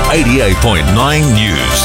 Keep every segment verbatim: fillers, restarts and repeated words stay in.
eighty-eight point nine News.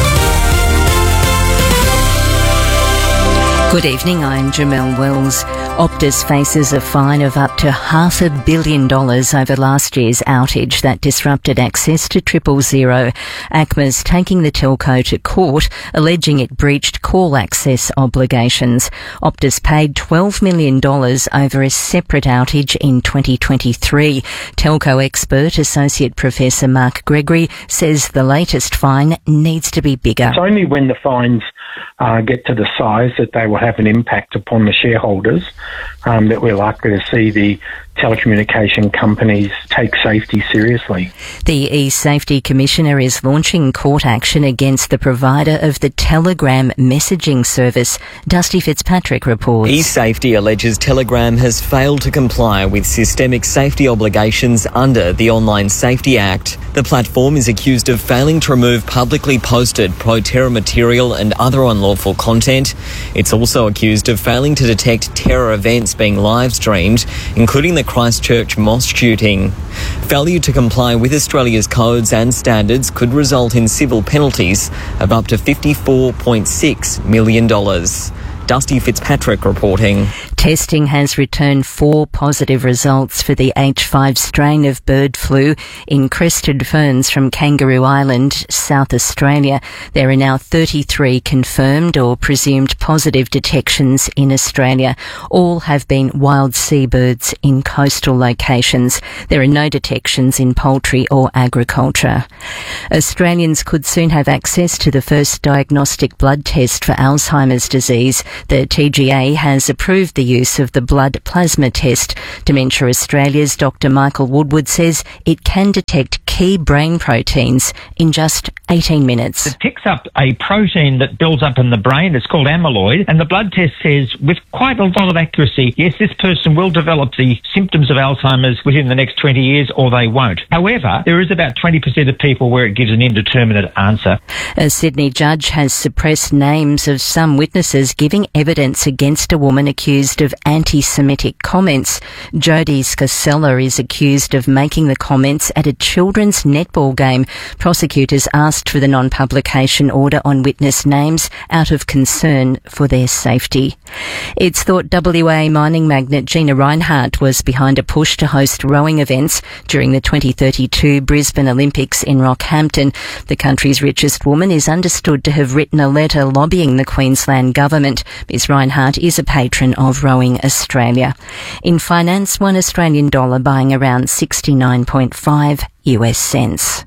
Good evening, I'm Jamelle Wells. Optus faces a fine of up to half a billion dollars over last year's outage that disrupted access to triple zero. A C M A's taking the telco to court, alleging it breached call access obligations. Optus paid twelve million dollars over a separate outage in twenty twenty-three. Telco expert Associate Professor Mark Gregory says the latest fine needs to be bigger. It's only when the fines uh, get to the size that they will have an impact upon the shareholders um, that we're likely to see the telecommunication companies take safety seriously. The eSafety Commissioner is launching court action against the provider of the Telegram messaging service. Dusty Fitzpatrick reports. eSafety alleges Telegram has failed to comply with systemic safety obligations under the Online Safety Act. The platform is accused of failing to remove publicly posted pro-terror material and other unlawful content. It's also accused of failing to detect terror events being live-streamed, including the Christchurch mosque shooting. Failure to comply with Australia's codes and standards could result in civil penalties of up to fifty-four point six million dollars. Dusty Fitzpatrick reporting. Testing has returned four positive results for the H five strain of bird flu in crested ferns from Kangaroo Island, South Australia. There are now thirty-three confirmed or presumed positive detections in Australia. All have been wild seabirds in coastal locations. There are no detections in poultry or agriculture. Australians could soon have access to the first diagnostic blood test for Alzheimer's disease. The T G A has approved the use of the blood plasma test. Dementia Australia's Doctor Michael Woodward says it can detect key brain proteins in just eighteen minutes. It picks up a protein that builds up in the brain. It's called amyloid, and the blood test says with quite a lot of accuracy, yes, this person will develop the symptoms of Alzheimer's within the next twenty years, or they won't. However, there is about twenty percent of people where it gives an indeterminate answer. A Sydney judge has suppressed names of some witnesses giving evidence against a woman accused of anti-Semitic comments. Jodie Scasella is accused of making the comments at a children's netball game. Prosecutors asked for the non-publication order on witness names out of concern for their safety. It's thought W A mining magnate Gina Rinehart was behind a push to host rowing events during the twenty thirty-two Brisbane Olympics in Rockhampton. The country's richest woman is understood to have written a letter lobbying the Queensland government. Miz Rinehart is a patron of Rowing Australia. In finance, one Australian dollar buying around sixty-nine point five U S cents.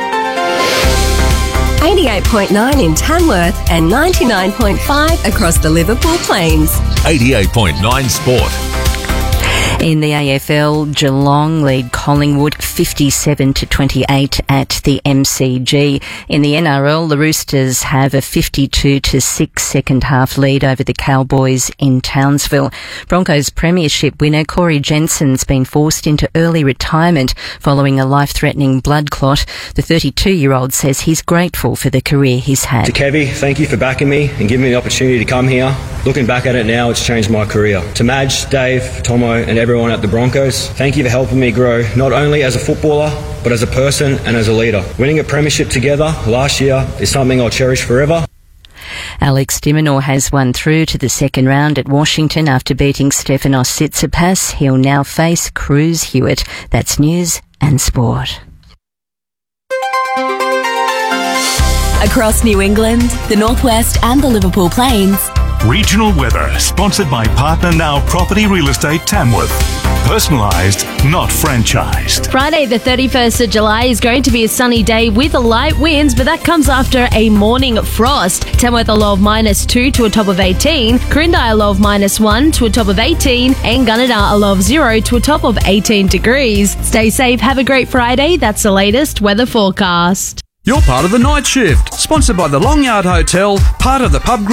eighty-eight point nine in Tamworth and ninety-nine point five across the Liverpool Plains. eighty-eight point nine Sport. In the A F L, Geelong lead Collingwood fifty-seven to twenty-eight at the M C G. In the N R L, the Roosters have a fifty-two to six second half lead over the Cowboys in Townsville. Broncos premiership winner Corey Jensen's been forced into early retirement following a life-threatening blood clot. The thirty-two-year-old says he's grateful for the career he's had. To Kevy, thank you for backing me and giving me the opportunity to come here. Looking back at it now, it's changed my career. To Madge, Dave, Tomo and everyone at the Broncos, thank you for helping me grow not only as a footballer but as a person and as a leader. Winning a premiership together last year is something I'll cherish forever. Alex de Minaur has won through to the second round at Washington after beating Stefanos Tsitsipas. He'll now face Cruz Hewitt. That's news and sport. Across New England, the Northwest and the Liverpool Plains. Regional weather, sponsored by Partner Now Property Real Estate Tamworth. Personalised, not franchised. Friday the thirty-first of July is going to be a sunny day with light winds, but that comes after a morning frost. Tamworth a low of minus two to a top of eighteen, Corindi a low of minus one to a top of eighteen, and Gunnedah a low of zero to a top of eighteen degrees. Stay safe, have a great Friday. That's the latest weather forecast. You're part of the night shift, sponsored by the Long Yard Hotel, part of the Pub Group.